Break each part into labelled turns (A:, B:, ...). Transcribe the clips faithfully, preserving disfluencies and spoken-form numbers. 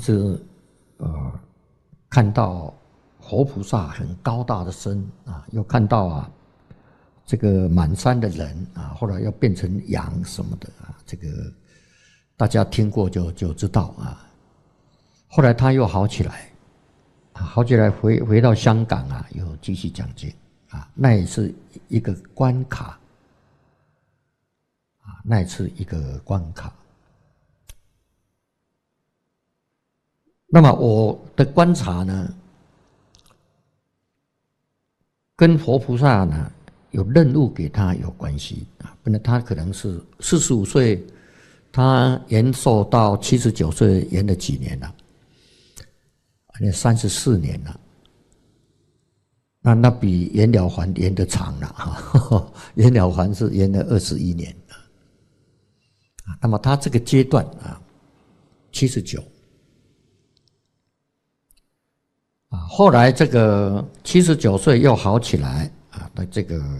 A: 是呃看到活菩萨很高大的身啊，又看到啊这个满山的人啊，后来要变成羊什么的啊，这个大家听过就就知道啊。后来他又好起来，啊，好起来回回到香港啊，又继续讲经啊，那也是一个关卡啊，那也是一个关卡。那么我的观察呢，跟佛菩萨呢有任务给他有关系啊，不然他可能是四十五岁，他延寿到七十九岁，延了几年了？那三十四年了，那那比延了还延得长了哈，延了还是延了二十一年啊。那么他这个阶段啊，七十九。啊，后来这个七十九岁又好起来啊，那这个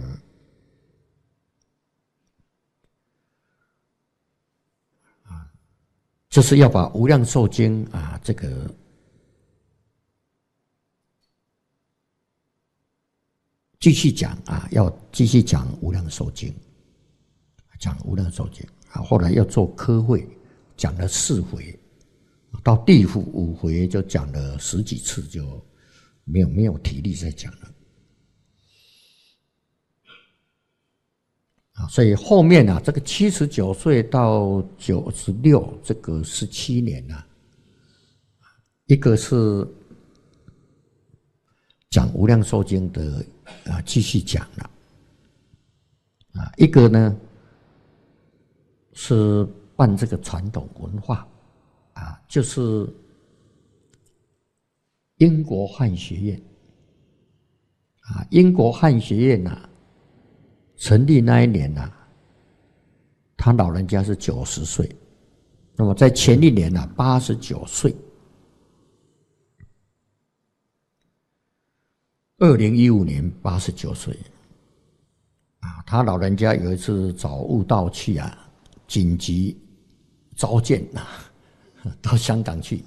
A: 啊，就是要把《无量寿经》啊，这个继续讲啊，要继续讲《无量寿经》，讲《无量寿经》啊，后来要做科会，讲了四回。到第五回就讲了十几次，就没有没有体力再讲了啊。所以后面啊，这个七十九岁到九十六这个十七年啊，一个是讲《无量寿经》的啊，继续讲了啊，一个呢是办这个传统文化。啊，就是英国汉学院啊，英国汉学院呐，成立那一年呐，他老人家是九十岁，那么在前一年呐，八十九岁。二零一五年八十九岁啊，他老人家有一次找悟道去啊，紧急召见呐。到香港去，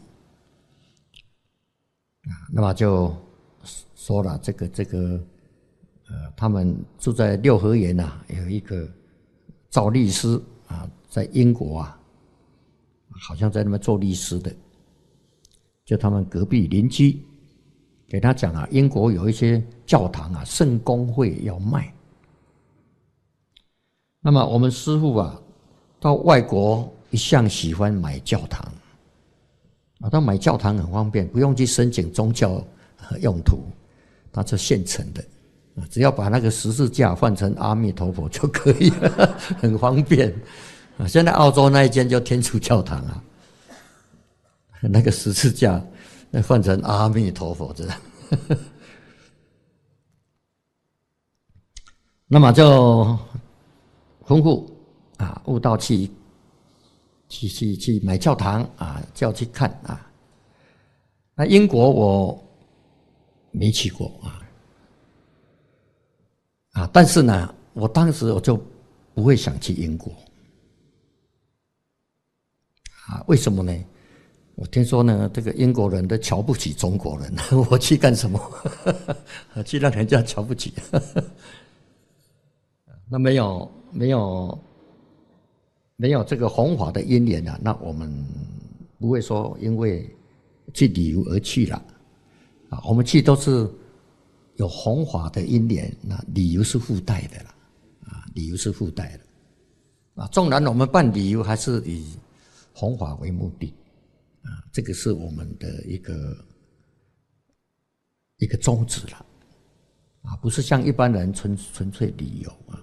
A: 啊，那么就说了这个这个，呃，他们住在六合园呐，有一个赵律师啊，在英国啊，好像在那边做律师的，就他们隔壁邻居，给他讲啊，英国有一些教堂啊，圣公会要卖，那么我们师父啊，到外国一向喜欢买教堂。啊，他买教堂很方便，不用去申请宗教用途，它是现成的，只要把那个十字架换成阿弥陀佛就可以了，很方便。啊，现在澳洲那一间叫天主教堂啊，那个十字架那换成阿弥陀佛这样。那么就吩咐啊，悟道去。去去去买教堂啊，叫去看啊。那英国我没去过啊，啊，但是呢，我当时我就不会想去英国啊，为什么呢？我听说呢，这个英国人都瞧不起中国人，我去干什么？去让人家瞧不起？那没有没有。没有这个弘法的因缘啊，那我们不会说因为去旅游而去了啊，我们去都是有弘法的因缘，那旅游是附带的啦，啊，旅游是附带的啊。纵然我们办旅游还是以弘法为目的啊，这个是我们的一个一个宗旨了啊，不是像一般人纯纯粹旅游啊。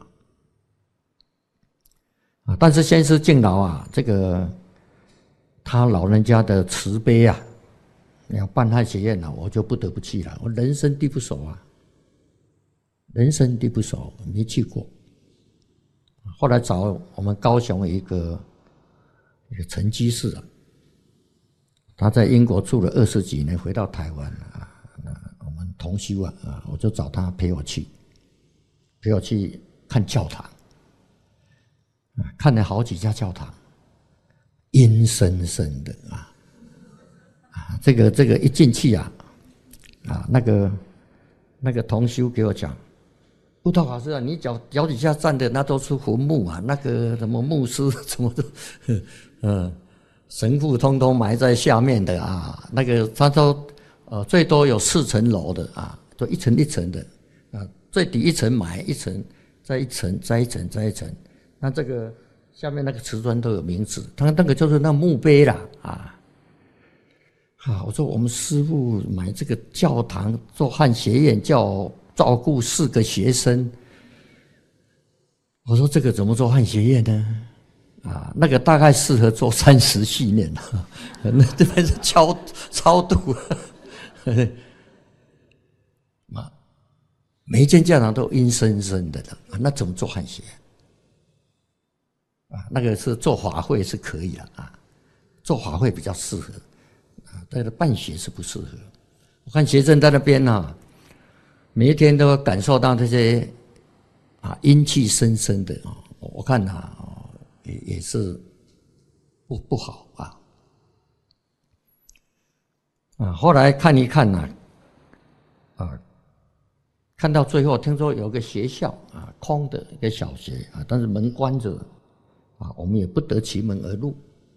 A: 啊，但是先师敬老啊，这个他老人家的慈悲啊，要办汉学院啊，我就不得不去了。我人生地不熟啊，人生地不熟，没去过。后来找我们高雄一个一个陈居士啊，他在英国住了二十几年，回到台湾啊，那我们同修啊，啊，我就找他陪我去，陪我去看教堂。看了好几家教堂，阴森森的啊， 这个这个一进去啊，啊，那个那个同修给我讲，悟道法师啊，你脚脚底下站的那都是坟墓啊，那个什么牧师什么的，嗯，神父通通埋在下面的啊，那个他都呃最多有四层楼的啊，就一层一层的啊，最底一层埋一层，再一层再一层再一层，那这个下面那个瓷砖都有名字，他那个就是那墓碑啦啊。啊，我说我们师父买这个教堂做汉学院，叫照顾四个学生。我说这个怎么做汉学院呢？啊，那个大概适合做三十系念，那这边是超超度。啊，每一间教堂都阴森森的了，那怎么做汉学？啊，那个是做法会是可以的啊，做法会比较适合。但是办学是不适合。我看学生在那边啊，每一天都感受到这些啊阴气森森的啊，我看啊也也是不不好啊。啊，后来看一看呐，啊，啊，看到最后听说有个学校啊空的一个小学啊，但是门关着啊，我们也不得其门而入。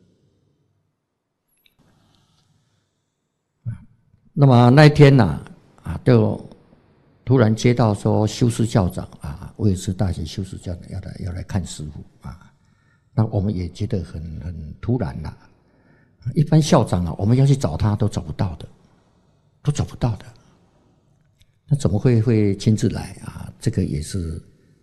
A: 那么那一天呢、啊，啊，就突然接到说修士校长啊，威尔斯大学修士校长要来要来看师父啊，那我们也觉得很很突然啦。一般校长啊，我们要去找他都找不到的，都找不到的。那怎么会会亲自来啊？这个也是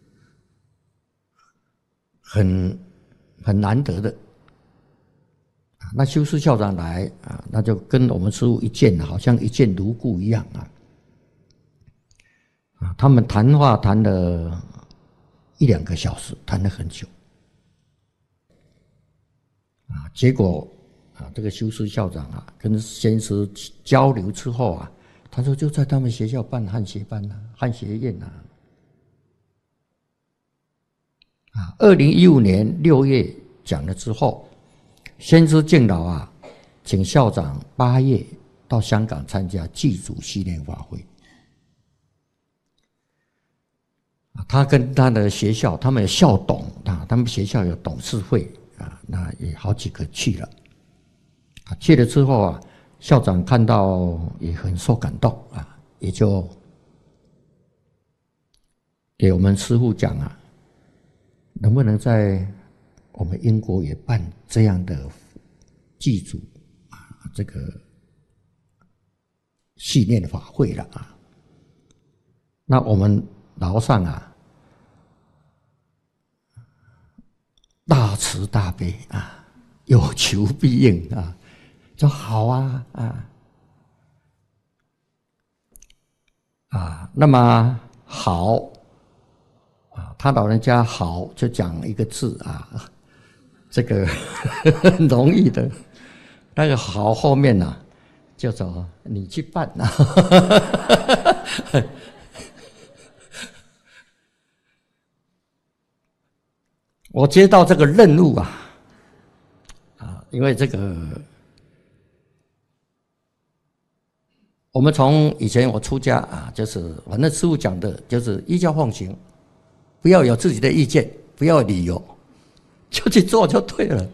A: 很很难得的。那修士校长来啊，那就跟我们师父一见，好像一见如故一样啊。啊，他们谈话谈了一两个小时，谈了很久。啊，结果啊，这个修士校长啊，跟先师交流之后啊，他说就在他们学校办汉学班啊，汉学院啊。啊，二零一五年六月讲了之后。先知敬老啊，请校长八月到香港参加祭祖系列法会。他跟他的学校，他们有校董啊，他们学校有董事会啊，那也好几个去了。啊，去了之后啊，校长看到也很受感动啊，也就给我们师父讲啊，能不能在我们英国也办这样的祭祖啊，这个系列的法会了啊。那我们楼上啊，大慈大悲啊，有求必应啊，说好啊啊啊，那么好啊，他老人家好就讲一个字啊。这个很容易的，那个好后面呢、啊，叫做你去办啊。我接到这个任务啊，啊，因为这个我们从以前我出家啊，就是反正师父讲的就是依教奉行，不要有自己的意见，不要有理由。就去做就对了，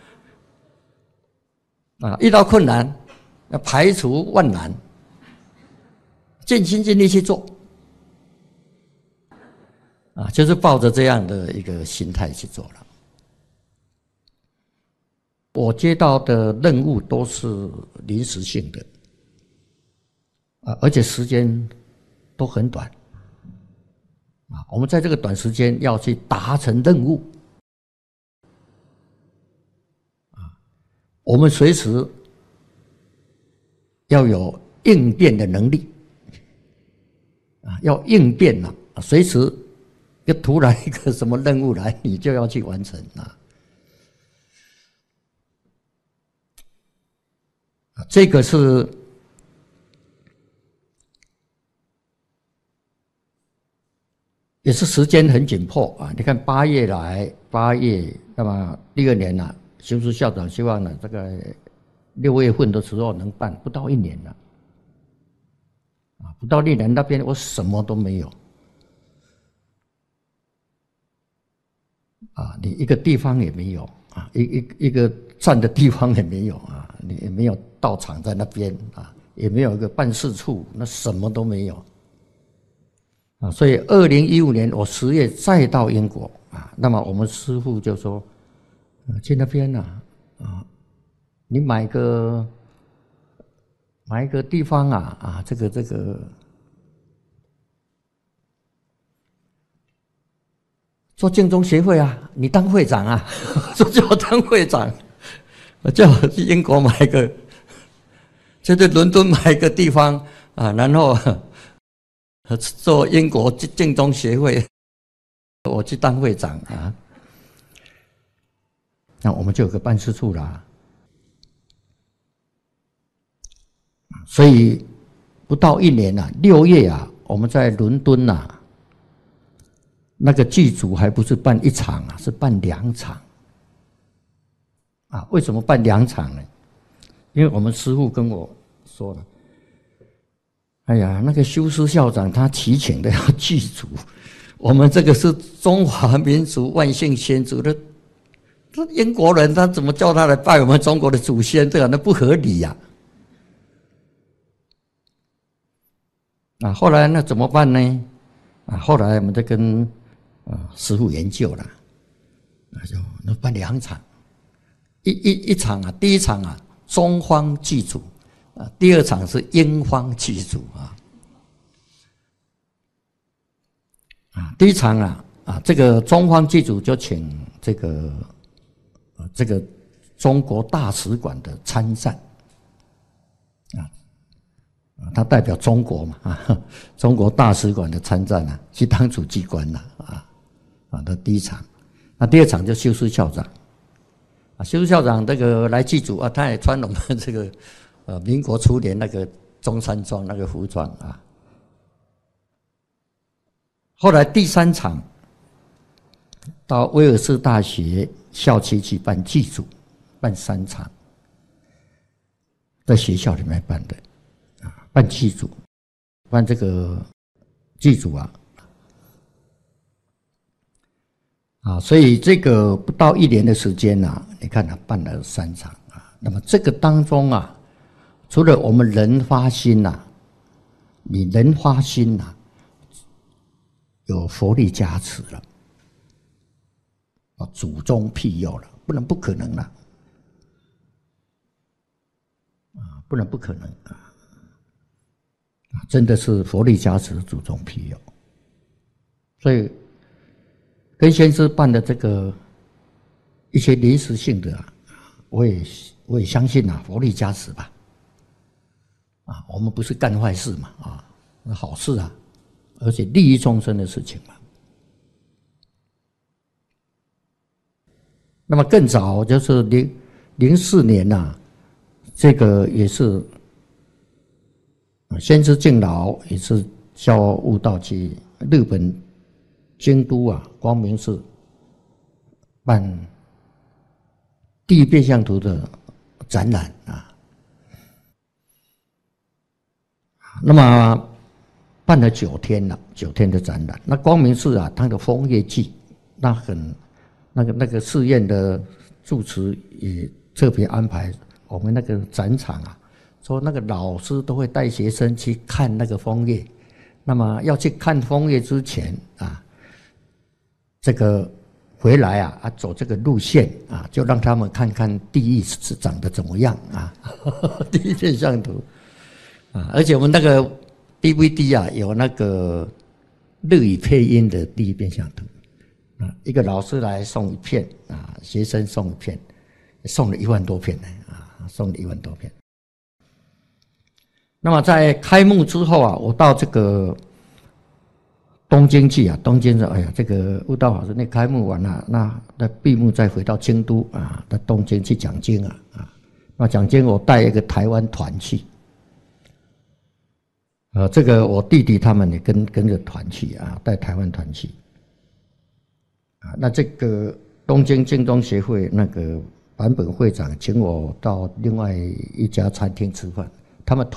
A: 啊！遇到困难，要排除万难，尽心尽力去做，啊，就是抱着这样的一个心态去做了。我接到的任务都是临时性的，啊，而且时间都很短，啊，我们在这个短时间要去达成任务。我们随时要有应变的能力啊，要应变呐、啊，随时就突然一个什么任务来，你就要去完成啊。这个是也是时间很紧迫啊。你看八月来，八月，那么第二年呢、啊？修士校长希望呢，这个六月份的时候能办，不到一年了，啊，不到一年那边我什么都没有，啊，你一个地方也没有啊，一一一个站的地方也没有啊，你也没有道场在那边啊，也没有一个办事处，那什么都没有。啊，所以二零一五年我十月再到英国啊，那么我们师父就说，啊，去那边呐，啊，你买个买一个地方啊，啊，这个这个做净宗协会啊，你当会长啊，说叫我当会长，我叫我去英国买个，就在伦敦买一个地方啊，然后。做英国净宗协会，我去当会长啊，那我们就有个办事处啦。所以不到一年啊，六月啊，我们在伦敦啊，那个剧组还不是办一场啊，是办两场。啊，为什么办两场呢？因为我们师父跟我说了。哎呀，那个修师校长他提请的要剧组，我们这个是中华民族万姓先祖的，这英国人他怎么叫他来拜我们中国的祖先？这样那不合理呀！啊，啊，后来那怎么办呢？啊，后来我们在跟啊师父研究了，那就那办两场，一一一场啊，第一场啊中方剧组。啊，第二场是英方剧组啊，啊，第一场啊啊，这个中方剧组就请这个呃这个中国大使馆的参赞，啊，他代表中国嘛啊，中国大使馆的参赞啊，去当主机关了啊啊，那第一场，那第二场就修师校长，啊，修师校长这个来剧组啊，他也穿我们这个。呃，民国初年那个中山装那个服装啊，后来第三场到威尔士大学校区去办剧组，办三场，在学校里面办的啊，办剧组，办这个剧组啊，啊，所以这个不到一年的时间呐、啊，你看他办了三场啊，那么这个当中啊。除了我们人发心呐、啊，你人发心呐、啊，有佛力加持了，啊，祖宗庇佑了，不能不可能了，啊，不能不可能啊，真的是佛力加持，祖宗庇佑。所以跟先生办的这个一些临时性的啊，我也我也相信啊，佛力加持吧。啊，我们不是干坏事嘛，啊，那好事啊，而且利益众生的事情嘛。那么更早就是零零四年呐、啊，这个也是先知敬老也是教悟道去日本京都啊光明寺办第一变相图的展览啊。那么办了九天了，九天的展览。那光明寺啊，它的枫叶季，那很那个那个寺院的住持也特别安排我们那个展场啊，说那个老师都会带学生去看那个枫叶。那么要去看枫叶之前啊，这个回来啊啊走这个路线啊，就让他们看看地狱是长得怎么样啊，第一变相图。啊，而且我们那个 D V D 啊，有那个日语配音的第一变相图，啊，一个老师来送一片，啊，学生送一片，送了一万多片呢，啊，送了一万多片。那么在开幕之后啊，我到这个东京去啊，东京说，哎呀，这个悟道法师那开幕完了，那那闭幕再回到京都啊，到东京去讲经啊，啊，那讲经我带一个台湾团去。呃，这个我弟弟他们也跟跟着团去啊，带台湾团去啊。那这个东京净宗协会那个坂本会长请我到另外一家餐厅吃饭，他们